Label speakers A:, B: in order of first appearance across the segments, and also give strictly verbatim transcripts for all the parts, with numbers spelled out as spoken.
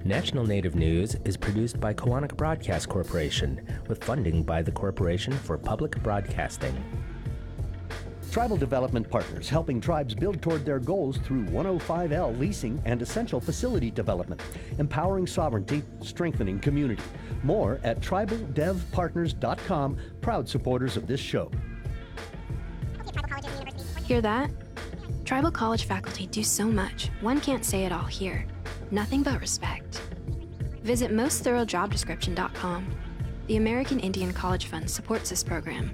A: National Native News is produced by Koahnic Broadcast Corporation with funding by the Corporation for Public Broadcasting.
B: Tribal Development Partners, helping tribes build toward their goals through one oh five L leasing and essential facility development, empowering sovereignty, strengthening community. More at tribal dev partners dot com, proud supporters of this show.
C: Hear that? Tribal college faculty do so much, one can't say it all here. Nothing but respect. Visit most thorough job description dot com. The American Indian College Fund supports this program.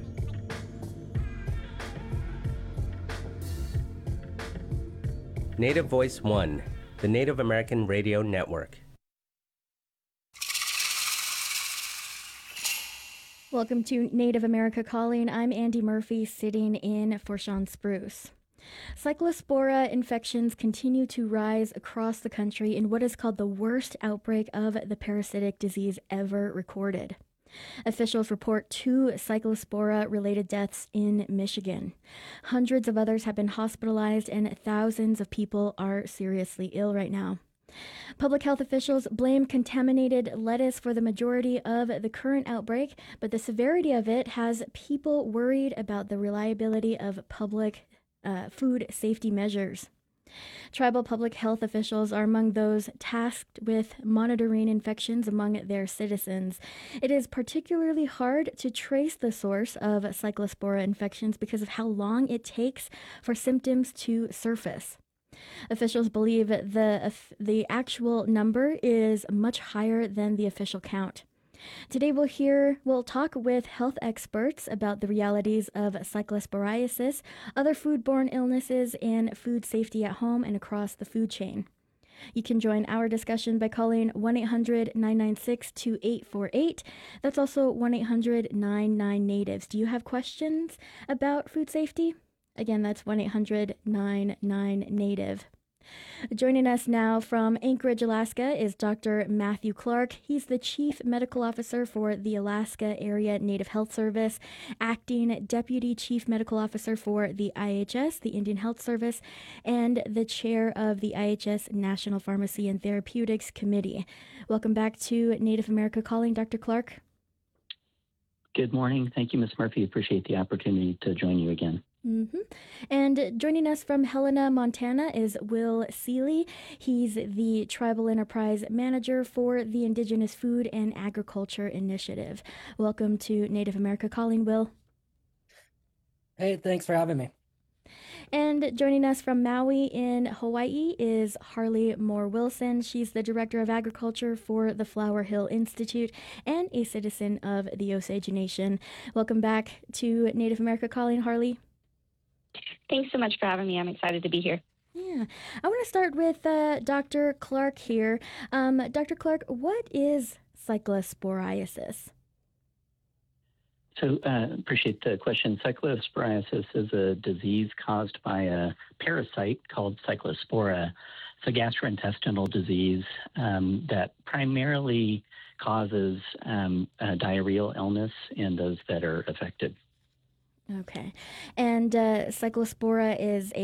A: Native Voice One, the Native American Radio Network.
D: Welcome to Native America Calling. I'm Andy Murphy, sitting in for Sean Spruce. Cyclospora infections continue to rise across the country in what is called the worst outbreak of the parasitic disease ever recorded. Officials report two cyclospora-related deaths in Michigan. Hundreds of others have been hospitalized, and thousands of people are seriously ill right now. Public health officials blame contaminated lettuce for the majority of the current outbreak, but the severity of it has people worried about the reliability of public uh, food safety measures. Tribal public health officials are among those tasked with monitoring infections among their citizens. It is particularly hard to trace the source of cyclospora infections because of how long it takes for symptoms to surface. Officials believe the, the actual number is much higher than the official count. Today we'll hear, we'll talk with health experts about the realities of cyclosporiasis, other foodborne illnesses, and food safety at home and across the food chain. You can join our discussion by calling one eight hundred nine nine six two eight four eight. That's also one eight hundred nine nine natives. Do you have questions about food safety? Again, that's one eight hundred nine nine native. Joining us now from Anchorage, Alaska is Doctor Matthew Clark. He's the Chief Medical Officer for the Alaska Area Native Health Service, Acting Deputy Chief Medical Officer for the I H S, the Indian Health Service, and the Chair of the I H S National Pharmacy and Therapeutics Committee. Welcome back to Native America Calling, Doctor Clark.
E: Good morning. Thank you, Miz Murphy. Appreciate the opportunity to join you again.
D: Mm-hmm. And joining us from Helena, Montana is Will Seeley. He's the Tribal Enterprise Manager for the Indigenous Food and Agriculture Initiative. Welcome to Native America Calling, Will.
F: Hey, thanks for having me.
D: And joining us from Maui in Hawaii is Harley Moore Wilson. She's the Director of Agriculture for the Flower Hill Institute and a citizen of the Osage Nation. Welcome back to Native America Calling, Harley.
G: Thanks so much for having me. I'm excited to be here.
D: Yeah. I want to start with uh, Doctor Clark here. Um, Doctor Clark, what is cyclosporiasis?
E: So uh, appreciate the question. Cyclosporiasis is a disease caused by a parasite called Cyclospora. It's a gastrointestinal disease um, that primarily causes um, a diarrheal illness in those that are affected.
D: Okay. And uh, Cyclospora is a